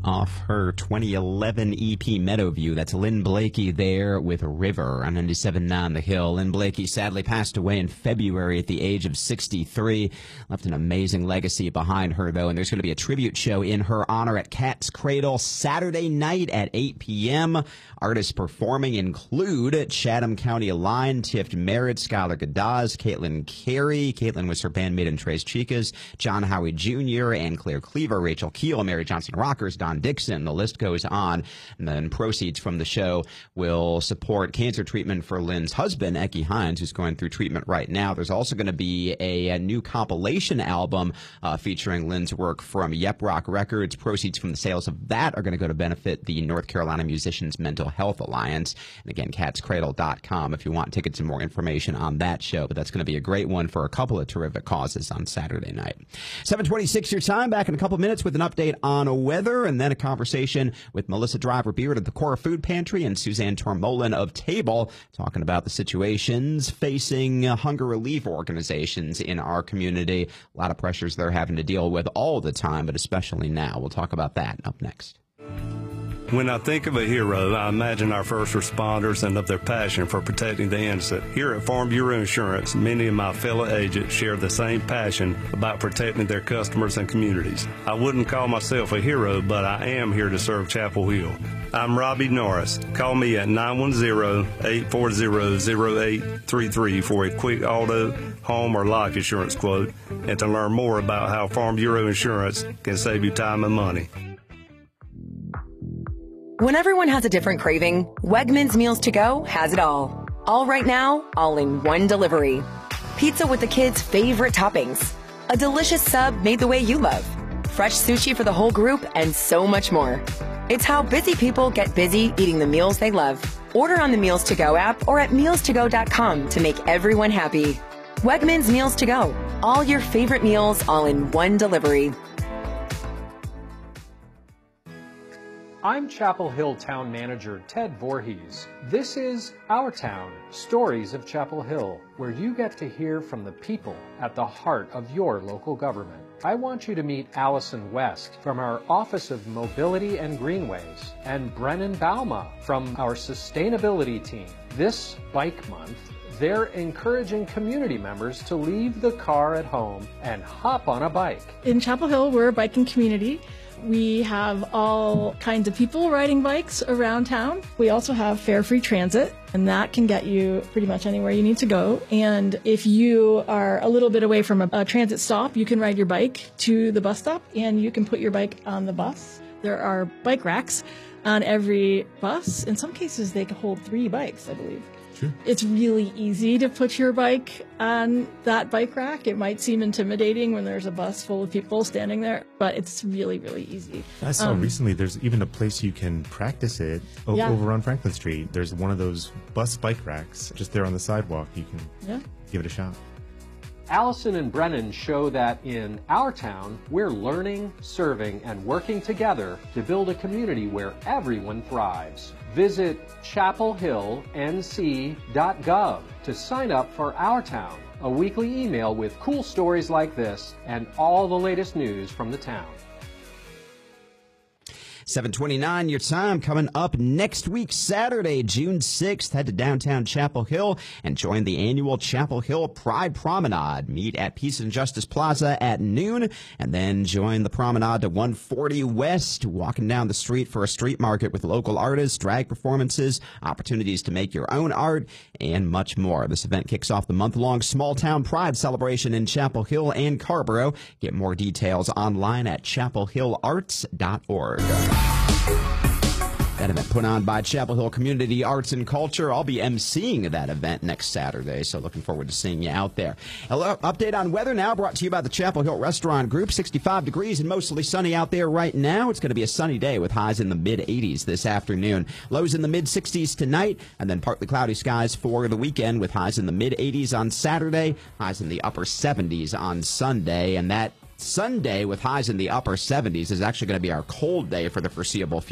off her 2011 EP Meadowview. That's Lynn Blakey there with River on 97.9 The Hill. Lynn Blakey sadly passed away in February at the age of 63. Left an amazing legacy behind her, though, and there's going to be a tribute show in her honor at Cat's Cradle Saturday night at 8 p.m. Artists performing include Chatham County Align, Tift Merritt, Skylar Gadaz, Caitlin Carey. Caitlin was her bandmate in Tres Chicas, John Howie Jr., and Claire Cleaver, Rachel Keel, Mary Johnson Rockers, Don Dixon. The list goes on. And then proceeds from the show will support cancer treatment for Lynn's husband, Eki Hines, who's going through treatment right now. There's also going to be a new compilation album featuring Lynn's work from Yep Rock Records. Proceeds from the sales of that are going to go to benefit the North Carolina Musicians Mental Health Alliance. And again, catscradle.com if you want tickets and more information on that show. But that's going to be a great one for a couple of terrific causes on Saturday night. 7:26 your time. Back in a couple minutes with an update on weather and then a conversation with Melissa Driver-Beard of the Cora Food Pantry and Suzanne Tormolin of Table, talking about the situations facing hunger relief organizations in our community. A lot of pressures they're having to deal with all the time, but especially now. We'll talk about that up next. When I think of a hero, I imagine our first responders and of their passion for protecting the innocent. Here at Farm Bureau Insurance, many of my fellow agents share the same passion about protecting their customers and communities. I wouldn't call myself a hero, but I am here to serve Chapel Hill. I'm Robbie Norris. Call me at 910-840-0833 for a quick auto, home, or life insurance quote, and to learn more about how Farm Bureau Insurance can save you time and money. When everyone has a different craving, Wegmans Meals to Go has it all. All right now, all in one delivery. Pizza with the kids' favorite toppings. A delicious sub made the way you love. Fresh sushi for the whole group, and so much more. It's how busy people get busy eating the meals they love. Order on the Meals to Go app or at mealstogo.com to make everyone happy. Wegmans Meals to Go. All your favorite meals all in one delivery. I'm Chapel Hill Town Manager Ted Voorhees. This is Our Town, Stories of Chapel Hill, where you get to hear from the people at the heart of your local government. I want you to meet Allison West from our Office of Mobility and Greenways and Brennan Bauma from our Sustainability team. This Bike Month, they're encouraging community members to leave the car at home and hop on a bike. In Chapel Hill, we're a biking community. We have all kinds of people riding bikes around town. We also have fare-free transit, and that can get you pretty much anywhere you need to go. And if you are a little bit away from a transit stop, you can ride your bike to the bus stop, and you can put your bike on the bus. There are bike racks on every bus. In some cases, they can hold 3 bikes, I believe. Sure. It's really easy to put your bike on that bike rack. It might seem intimidating when there's a bus full of people standing there, but it's really, really easy. I saw recently there's even a place you can practice it over on Franklin Street. There's one of those bus bike racks just there on the sidewalk. You can give it a shot. Allison and Brennan show that in our town, we're learning, serving, and working together to build a community where everyone thrives. Visit chapelhillnc.gov to sign up for Our Town, a weekly email with cool stories like this and all the latest news from the town. 7:29 your time. Coming up next week, Saturday, June 6th, head to downtown Chapel Hill and join the annual Chapel Hill Pride Promenade. Meet at Peace and Justice Plaza at noon, and then join the promenade to 140 West, walking down the street for a street market with local artists, drag performances, opportunities to make your own art, and much more. This event kicks off the month-long Small Town Pride celebration in Chapel Hill and Carrboro. Get more details online at chapelhillarts.org. That event put on by Chapel Hill Community Arts and Culture. I'll be emceeing that event next Saturday, so looking forward to seeing you out there. Hello, update on weather now brought to you by the Chapel Hill Restaurant Group. 65 degrees and mostly sunny out there right now. It's going to be a sunny day with highs in the mid-80s this afternoon. Lows in the mid-60s tonight, and then partly cloudy skies for the weekend with highs in the mid-80s on Saturday, highs in the upper 70s on Sunday, and that Sunday with highs in the upper 70s is actually going to be our cold day for the foreseeable future.